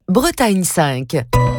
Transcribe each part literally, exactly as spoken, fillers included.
Bretagne cinq.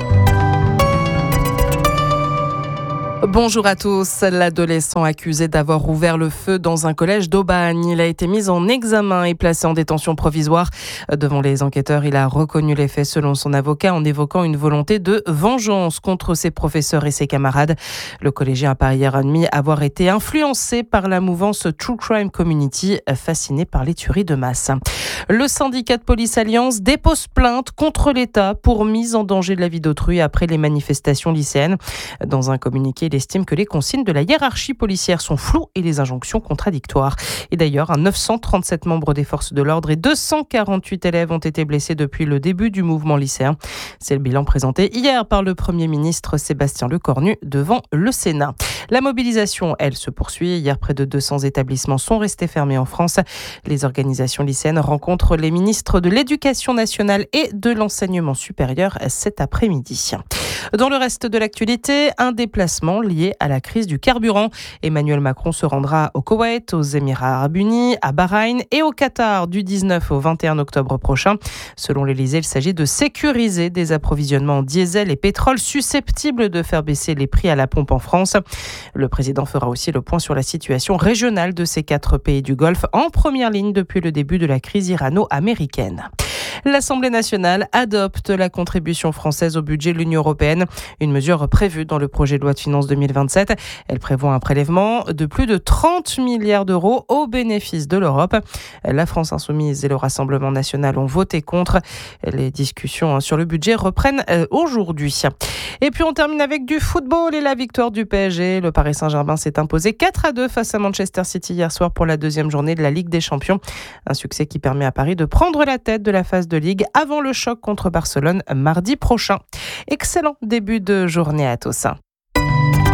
Bonjour à tous. L'adolescent accusé d'avoir ouvert le feu dans un collège d'Aubagne. Il a été mis en examen et placé en détention provisoire. Devant les enquêteurs, il a reconnu les faits selon son avocat en évoquant une volonté de vengeance contre ses professeurs et ses camarades. Le collégien a par ailleurs admis avoir été influencé par la mouvance True Crime Community, fasciné par les tueries de masse. Le syndicat de police Alliance dépose plainte contre l'État pour mise en danger de la vie d'autrui après les manifestations lycéennes. Dans un communiqué, il estime que les consignes de la hiérarchie policière sont floues et les injonctions contradictoires. Et d'ailleurs, neuf cent trente-sept membres des forces de l'ordre et deux cent quarante-huit élèves ont été blessés depuis le début du mouvement lycéen. C'est le bilan présenté hier par le Premier ministre Sébastien Lecornu devant le Sénat. La mobilisation, elle, se poursuit. Hier, près de deux cents établissements sont restés fermés en France. Les organisations lycéennes rencontrent les ministres de l'Éducation nationale et de l'Enseignement supérieur cet après-midi. Dans le reste de l'actualité, un déplacement lié à la crise du carburant. Emmanuel Macron se rendra au Koweït, aux Émirats arabes unis, à Bahreïn et au Qatar du dix-neuf au vingt et un octobre prochain. Selon l'Élysée, il s'agit de sécuriser des approvisionnements en diesel et pétrole susceptibles de faire baisser les prix à la pompe en France. Le président fera aussi le point sur la situation régionale de ces quatre pays du Golfe, en première ligne depuis le début de la crise irano-américaine. L'Assemblée nationale adopte la contribution française au budget de l'Union européenne, une mesure prévue dans le projet de loi de finances deux mille vingt-sept. Elle prévoit un prélèvement de plus de trente milliards d'euros au bénéfice de l'Europe. La France insoumise et le Rassemblement national ont voté contre. Les discussions sur le budget reprennent aujourd'hui. Et puis on termine avec du football et la victoire du P S G. Le Paris Saint-Germain s'est imposé quatre à deux face à Manchester City hier soir pour la deuxième journée de la Ligue des Champions. Un succès qui permet à Paris de prendre la tête de la phase de Ligue avant le choc contre Barcelone mardi prochain. Excellent début de journée à tous.